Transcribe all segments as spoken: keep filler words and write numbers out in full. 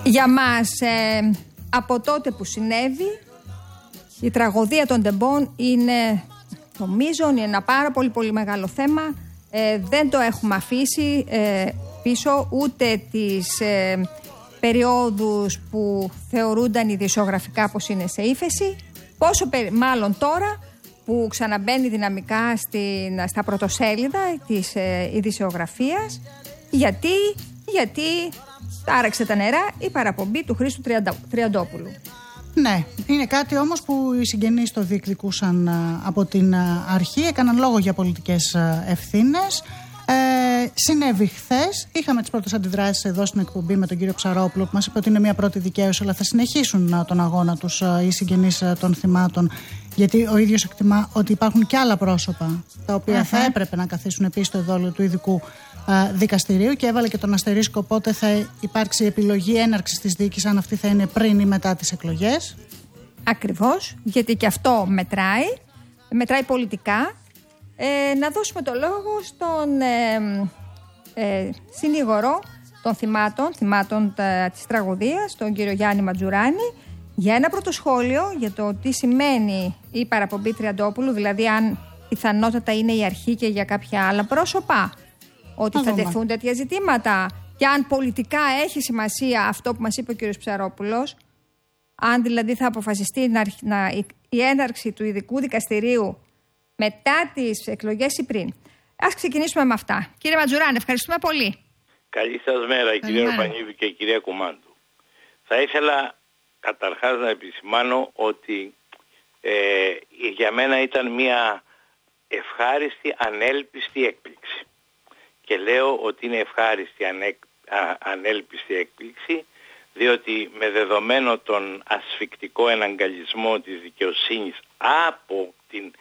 Για μας, ε, από τότε που συνέβη, η τραγωδία των τεμπών είναι το μείζον, είναι ένα πάρα πολύ πολύ μεγάλο θέμα. Ε, δεν το έχουμε αφήσει ε, πίσω ούτε τις ε, περιόδους που θεωρούνταν ειδησιογραφικά πως είναι σε ύφεση, πόσο μάλλον τώρα που ξαναμπαίνει δυναμικά στην, στα πρωτοσέλιδα της ε, ειδησιογραφίας. Γιατί, γιατί τάραξε τα νερά η παραπομπή του Χρήστου Τριαντόπουλου. Ναι, είναι κάτι όμως που οι συγγενείς το διεκδικούσαν από την αρχή, έκαναν λόγο για πολιτικές ευθύνες. Ε, συνέβη χθες, είχαμε τις πρώτες αντιδράσεις εδώ στην εκπομπή με τον κύριο Ψαρόπουλο που μας είπε ότι είναι μια πρώτη δικαίωση, αλλά θα συνεχίσουν τον αγώνα τους οι συγγενείς των θυμάτων, γιατί ο ίδιος εκτιμά ότι υπάρχουν και άλλα πρόσωπα τα οποία uh-huh. θα έπρεπε να καθίσουν επίσης στο εδόλιο του ειδικού α, δικαστηρίου, και έβαλε και τον αστερίσκο πότε θα υπάρξει επιλογή έναρξης της δίκης, αν αυτή θα είναι πριν ή μετά τις εκλογές. Ακριβώς, γιατί και αυτό μετράει, μετράει πολιτικά. Ε, να δώσουμε το λόγο στον ε, ε, συνήγορο των θυμάτων, θυμάτων τα, της τραγωδίας, τον κύριο Γιάννη Ματζουράνη, για ένα πρώτο σχόλιο για το τι σημαίνει η παραπομπή Τριαντόπουλου, δηλαδή αν πιθανότατα είναι η αρχή και για κάποια άλλα πρόσωπα, ότι θα τεθούν τέτοια ζητήματα, και αν πολιτικά έχει σημασία αυτό που μας είπε ο κύριος Ψαρόπουλος, αν δηλαδή θα αποφασιστεί να, να, η, η έναρξη του ειδικού δικαστηρίου μετά τις εκλογές ή πριν. Ας ξεκινήσουμε με αυτά. Κύριε Ματζουράνη, ευχαριστούμε πολύ. Καλή σας μέρα, κυρία Ροπανίδη και κυρία Κουμάντου. Θα ήθελα καταρχάς να επισημάνω ότι ε, για μένα ήταν μια ευχάριστη, ανέλπιστη έκπληξη. Και λέω ότι είναι ευχάριστη, ανέ, α, ανέλπιστη έκπληξη, διότι με δεδομένο τον ασφικτικό εναγκαλισμό της δικαιοσύνης από την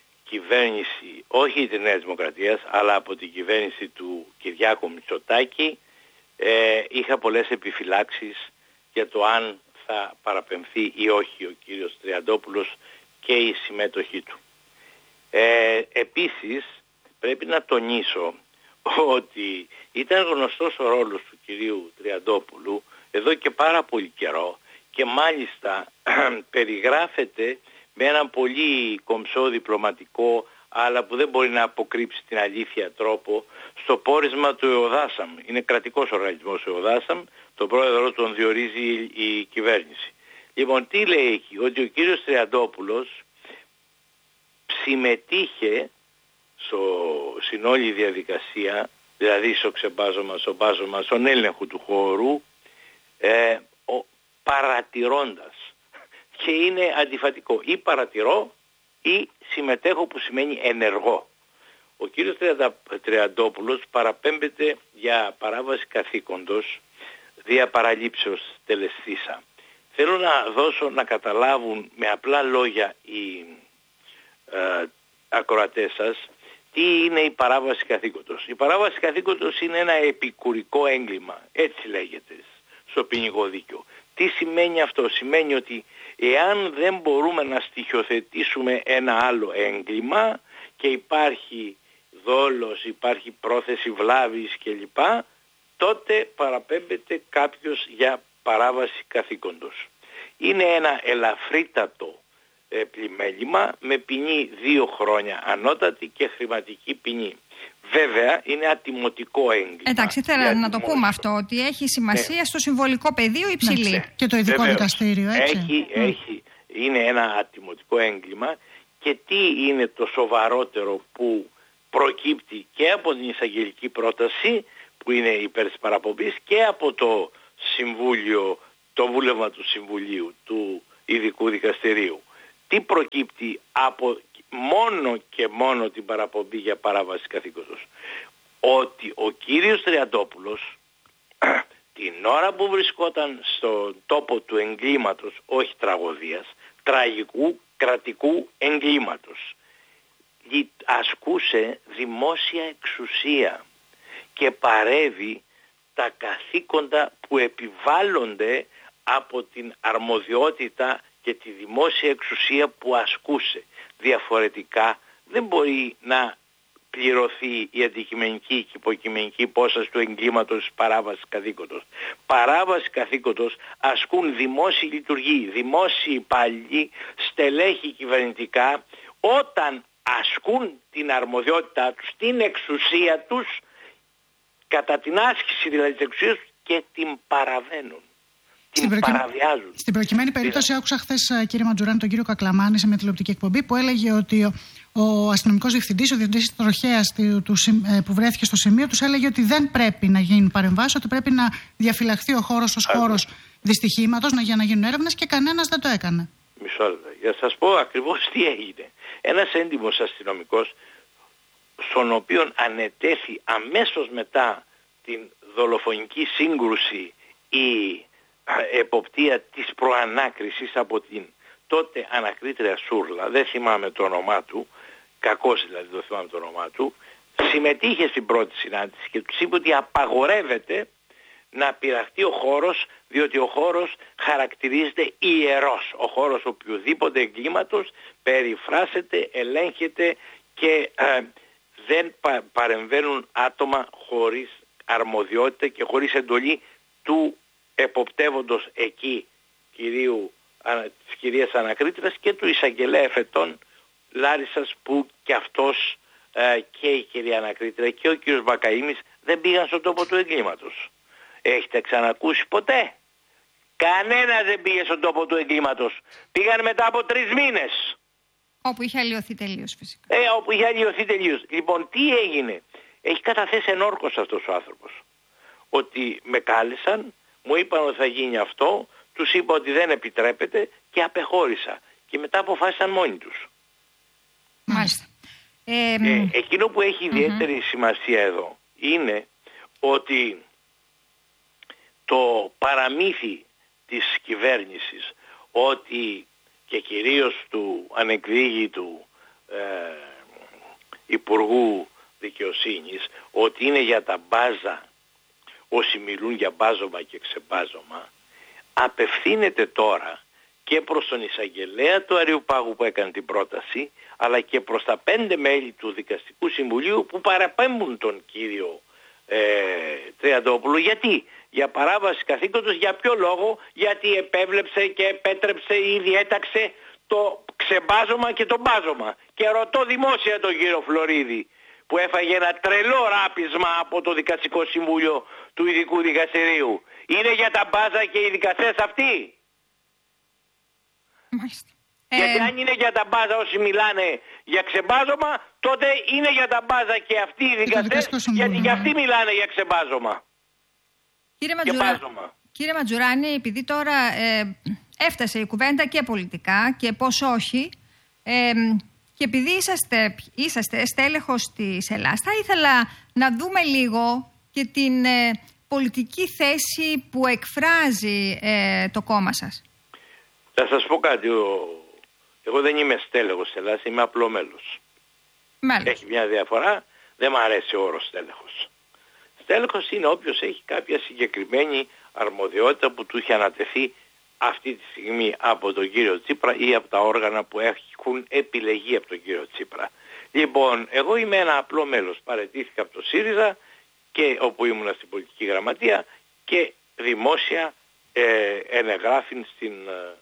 κυβέρνηση, όχι της Νέας Δημοκρατίας, αλλά από την κυβέρνηση του Κυριάκου Μητσοτάκη, ε, είχα πολλές επιφυλάξεις για το αν θα παραπεμφθεί ή όχι ο κύριος Τριαντόπουλος και η συμμετοχή του. Ε, επίσης, πρέπει να τονίσω ότι ήταν γνωστός ο ρόλος του κυρίου Τριαντόπουλου εδώ και πάρα πολύ καιρό, και μάλιστα περιγράφεται με έναν πολύ κομψό διπλωματικό, αλλά που δεν μπορεί να αποκρύψει την αλήθεια, τρόπο στο πόρισμα του ΕΟΔΑΣΑΜ. Είναι κρατικός οργανισμός ο ΕΟΔΑΣΑΜ, τον πρόεδρο τον διορίζει η κυβέρνηση. Λοιπόν, τι λέει εκεί? Ότι ο κύριος Τριαντόπουλος συμμετείχε στο, στην όλη διαδικασία, δηλαδή στο ξεμπάζωμα, στο μπάζωμα, στον έλεγχο του χώρου, ε, ο, παρατηρώντας. Και είναι αντιφατικό. Ή παρατηρώ ή συμμετέχω, που σημαίνει ενεργό. Ο κύριος Τριαντόπουλος παραπέμπεται για παράβαση καθήκοντος δια παραλήψεως τελεστήσα. Θέλω να δώσω να καταλάβουν με απλά λόγια οι ε, ακροατές σας τι είναι η παράβαση καθήκοντος. Η παράβαση καθήκοντος είναι ένα επικουρικό έγκλημα. Έτσι λέγεται στο ποινικό δίκαιο. Τι σημαίνει αυτό? Σημαίνει ότι εάν δεν μπορούμε να στοιχειοθετήσουμε ένα άλλο έγκλημα και υπάρχει δόλος, υπάρχει πρόθεση βλάβης κλπ, τότε παραπέμπεται κάποιος για παράβαση καθήκοντος. Είναι ένα ελαφρύτατο ε, πλημέλημα με ποινή δύο χρόνια ανώτατη και χρηματική ποινή. Βέβαια είναι ατιμωτικό έγκλημα. Εντάξει, θέλω να το πούμε αυτό, ότι έχει σημασία ναι. στο συμβολικό πεδίο υψηλή. Ναι. Και το ειδικό Βεβαίως. δικαστήριο, έτσι. Έχει, mm. έχει, είναι ένα ατιμωτικό έγκλημα, και τι είναι το σοβαρότερο που προκύπτει και από την εισαγγελική πρόταση που είναι υπέρ της παραπομπής και από το Συμβούλιο, το βούλευμα του Συμβουλίου του Ειδικού Δικαστηρίου. Τι προκύπτει από μόνο και μόνο την παραπομπή για παράβαση καθήκοντος? Ότι ο κύριος Τριαντόπουλος την ώρα που βρισκόταν στον τόπο του εγκλήματος, όχι τραγωδίας, τραγικού κρατικού εγκλήματος, ασκούσε δημόσια εξουσία και παρέβη τα καθήκοντα που επιβάλλονται από την αρμοδιότητα και τη δημόσια εξουσία που ασκούσε. Διαφορετικά δεν μπορεί να πληρωθεί η αντικειμενική και υποκειμενική υπόσταση του εγκλήματος της παράβασης καθήκοντος. Παράβαση καθήκοντος ασκούν δημόσιοι λειτουργοί, δημόσιοι υπάλληλοι, στελέχη κυβερνητικά, όταν ασκούν την αρμοδιότητά τους, την εξουσία τους, κατά την άσκηση δηλαδή της εξουσίας τους, και την παραβαίνουν. Την στην, παραβιάζουν. Στην προκειμένη περίπτωση, άκουσα χθες, κύριε Ματζουράνη, τον κύριο Κακλαμάνη σε μια τηλεοπτική εκπομπή που έλεγε ότι ο, ο αστυνομικός διευθυντής, ο διευθυντής τροχέας που βρέθηκε στο σημείο, τους έλεγε ότι δεν πρέπει να γίνουν παρεμβάσεις, ότι πρέπει να διαφυλαχθεί ο χώρος ως χώρος δυστυχήματος, για να γίνουν έρευνες, και κανένας δεν το έκανε. Μισό λεπτό. Για να σας πω ακριβώς τι έγινε. Ένας έντιμος αστυνομικός, στον οποίο ανετέθη αμέσως μετά την δολοφονική σύγκρουση η εποπτεία της προανάκρισης από την τότε ανακρίτρια Σούρλα, δεν θυμάμαι το όνομά του, κακός δηλαδή δεν θυμάμαι το όνομά του, συμμετείχε στην πρώτη συνάντηση και τους είπε ότι απαγορεύεται να πειραχτεί ο χώρος, διότι ο χώρος χαρακτηρίζεται ιερός. Ο χώρος οποιοδήποτε εγκλήματος περιφράσεται, ελέγχεται και ε, δεν πα, παρεμβαίνουν άτομα χωρίς αρμοδιότητα και χωρίς εντολή του εποπτεύοντος εκεί κυρίου, α, της κυρίας Ανακρίτρας και του εισαγγελέα εφετών Λάρισσας, που και αυτός ε, και η κυρία Ανακρίτρα και ο κύριος Μπακαΐμης δεν πήγαν στον τόπο του εγκλήματος. Έχετε ξανακούσει ποτέ? Κανένας δεν πήγε στον τόπο του εγκλήματος. Πήγαν μετά από τρεις μήνες. Όπου είχε αλλοιωθεί τελείως φυσικά. Ε, όπου είχε αλλοιωθεί τελείως. Λοιπόν, τι έγινε? Έχει καταθέσει ενόρκος αυτός ο άνθρωπος. Ότι με κάλεσαν, μου είπαν ότι θα γίνει αυτό, τους είπα ότι δεν επιτρέπεται και απεχώρησα. Και μετά αποφάσισαν μόνοι τους. Μάλιστα. Ε, ε, εκείνο που έχει ιδιαίτερη mm-hmm. σημασία εδώ είναι ότι το παραμύθι της κυβέρνησης, ότι και κυρίως του ανεκδίγητου ε, Υπουργού Δικαιοσύνης, ότι είναι για τα μπάζα όσοι μιλούν για μπάζωμα και ξεμπάζωμα, απευθύνεται τώρα και προς τον εισαγγελέα του Αριουπάγου που έκανε την πρόταση, αλλά και προς τα πέντε μέλη του Δικαστικού Συμβουλίου που παραπέμπουν τον κύριο ε, Τριαντόπουλο. Γιατί? Για παράβαση καθήκοντος. Για ποιο λόγο? Γιατί επέβλεψε και επέτρεψε ή διέταξε το ξεμπάζωμα και το μπάζωμα. Και ρωτώ δημόσια τον κύριο Φλωρίδη, που έφαγε ένα τρελό ράπισμα από το Δικαστικό Συμβούλιο του Ειδικού Δικαστηρίου. Είναι για τα μπάζα και οι δικαστές αυτοί? Μάλιστα. Γιατί ε... αν είναι για τα μπάζα όσοι μιλάνε για ξεμπάζωμα, τότε είναι για τα μπάζα και αυτοί οι δικαστές, γιατί και αυτοί μιλάνε για ξεμπάζωμα. Κύριε, Ματζουρα... Κύριε Ματζουράνη, επειδή τώρα ε, έφτασε η κουβέντα και πολιτικά και πώς όχι, ε, και επειδή είσαστε, είσαστε στέλεχος της Ελλάς, θα ήθελα να δούμε λίγο και την ε, πολιτική θέση που εκφράζει ε, το κόμμα σας. Θα σας πω κάτι. Εγώ δεν είμαι στέλεχος της Ελλάς, είμαι απλό μέλος. Μάλιστα. Έχει μια διαφορά, δεν μου αρέσει ο όρος στέλεχος. Στέλεχος είναι όποιος έχει κάποια συγκεκριμένη αρμοδιότητα που του έχει ανατεθεί αυτή τη στιγμή από τον κύριο Τσίπρα ή από τα όργανα που έχουν επιλεγεί από τον κύριο Τσίπρα. Λοιπόν, εγώ είμαι ένα απλό μέλος. Παραιτήθηκα από το ΣΥΡΙΖΑ, και όπου ήμουνα στην πολιτική γραμματεία, και δημόσια ε, ενεγράφην στην,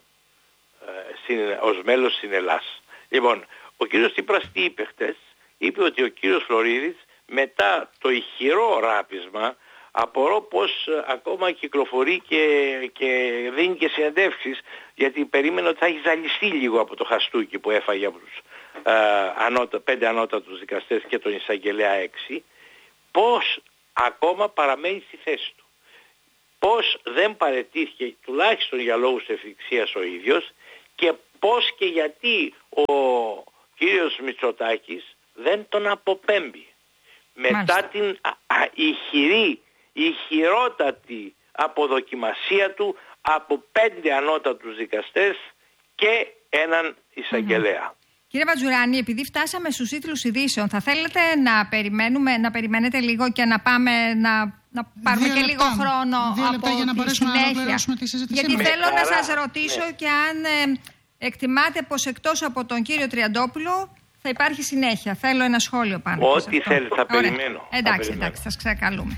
ε, στην, ως μέλος στην Ελλάς. Λοιπόν, ο κύριος Τσίπρας τι είπε χτες? Είπε ότι ο κύριος Φλωρίδης, μετά το ηχηρό ράπισμα, απορώ πως ακόμα κυκλοφορεί και, και δίνει και συνεντεύξεις, γιατί περίμενε ότι θα έχει ζαλιστεί λίγο από το χαστούκι που έφαγε από τους ε, ανώτα, πέντε ανώτατους δικαστές και τον εισαγγελέα έξι, πως ακόμα παραμένει στη θέση του. Πως δεν παραιτήθηκε τουλάχιστον για λόγους ευθυξίας ο ίδιος, και πως και γιατί ο κύριος Μητσοτάκης δεν τον αποπέμπει. Μετά Μάλιστα. την α, α, ηχηρή, ηχηρότατη αποδοκιμασία του από πέντε ανώτατους δικαστές και έναν εισαγγελέα. Mm-hmm. Κύριε Ματζουράνη, επειδή φτάσαμε στους τίτλους ειδήσεων, θα θέλετε να, περιμένουμε, να περιμένετε λίγο και να πάμε να, να πάρουμε δύο και λεπτά, λίγο χρόνο από για να τη συνέχεια? Να τη συζήτηση. Γιατί με θέλω χαρά, να σας ρωτήσω ναι. και αν ε, εκτιμάτε πως εκτός από τον κύριο Τριαντόπουλο Θα υπάρχει συνέχεια. Θέλω ένα σχόλιο πάνω. Ό,τι θέλει, θα Ωραία. περιμένω. Εντάξει, θα εντάξει, σας ξεκαλούμε.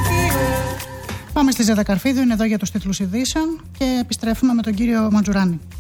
Πάμε στη Ζέτα Καρφίδου, είναι εδώ για τους τίτλους ειδήσεων και επιστρέφουμε με τον κύριο Μαντζουράνη.